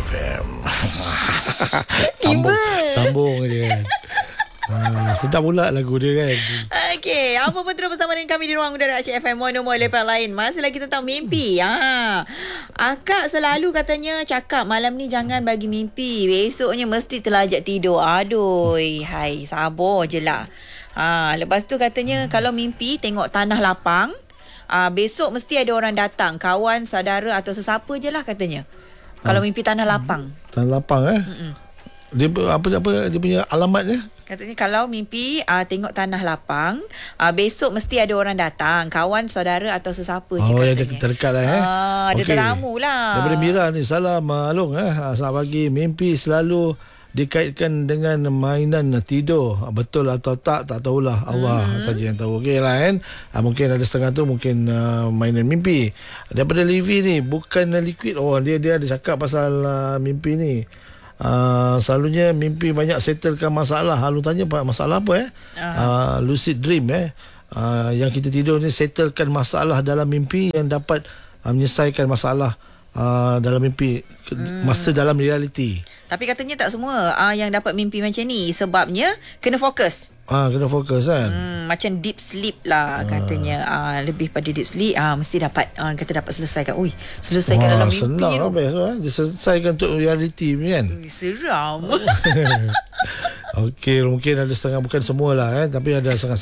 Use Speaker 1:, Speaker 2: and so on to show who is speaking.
Speaker 1: FM.
Speaker 2: Tiba.
Speaker 1: Sambung je kan. Sedap pula lagu dia kan.
Speaker 2: Okey, apa pun terus bersama dengan kami di Ruang Udara Asyik FM Mono Lepas lain. Masih lagi tentang mimpi. Akak selalu katanya cakap malam ni jangan bagi mimpi. Besoknya mesti terlajak tidur. Aduh, hai, sabar je lah. Lepas tu katanya kalau mimpi tengok tanah lapang, besok mesti ada orang datang, kawan, saudara atau sesiapa je lah katanya. Kalau mimpi tanah lapang.
Speaker 1: Tanah lapang Dia apa dia punya alamatnya?
Speaker 2: Katanya kalau mimpi tengok tanah lapang, besok mesti ada orang datang, kawan, saudara atau sesiapa je katanya.
Speaker 1: Yang terdekat lah
Speaker 2: ada tetamu lah.
Speaker 1: Daripada Mira ni, salam Along selamat pagi. Mimpi selalu dikaitkan dengan mainan tidur. Betul atau tak tahulah, Allah saja yang tahu. Okey lah kan. Mungkin ada setengah tu mungkin mainan mimpi. Daripada Livi ni, bukan liquid. Dia ada cakap pasal mimpi ni. Selalunya mimpi banyak settlekan masalah. Lu tanya masalah apa lucid dream yang kita tidur ni settlekan masalah dalam mimpi yang dapat menyelesaikan masalah dalam mimpi masa dalam realiti.
Speaker 2: Tapi katanya tak semua yang dapat mimpi macam ni. Sebabnya kena fokus.
Speaker 1: Kena fokus kan.
Speaker 2: Macam deep sleep lah katanya. Lebih pada deep sleep mesti dapat kata dapat selesaikan. Selesaikan dalam mimpi
Speaker 1: senang
Speaker 2: tu.
Speaker 1: Best diselesaikan untuk realiti ni kan.
Speaker 2: Seram.
Speaker 1: Okey, mungkin ada setengah, bukan semua lah tapi ada setengah